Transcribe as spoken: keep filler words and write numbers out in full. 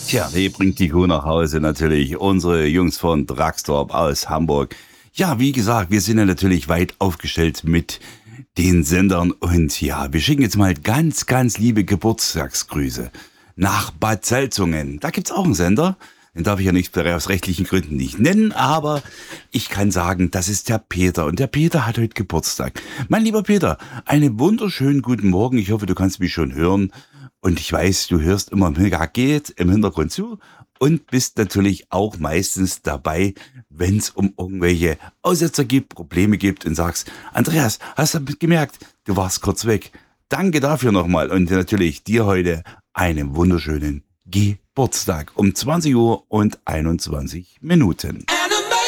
Tja, die bringt die Kuh nach Hause natürlich. Unsere Jungs von Draxtorp aus Hamburg. Ja, wie gesagt, wir sind ja natürlich weit aufgestellt mit den Sendern. Und ja, wir schicken jetzt mal ganz, ganz liebe Geburtstagsgrüße nach Bad Salzungen. Da gibt's auch einen Sender. Den darf ich ja nicht aus rechtlichen Gründen nicht nennen, aber ich kann sagen, das ist der Peter. Und der Peter hat heute Geburtstag. Mein lieber Peter, einen wunderschönen guten Morgen. Ich hoffe, du kannst mich schon hören. Und ich weiß, du hörst immer mega geht im Hintergrund zu und bist natürlich auch meistens dabei, wenn es um irgendwelche Aussetzer gibt, Probleme gibt und sagst, Andreas, hast du gemerkt, du warst kurz weg. Danke dafür nochmal und natürlich dir heute einen wunderschönen Geburtstag um zwanzig Uhr und einundzwanzig Minuten.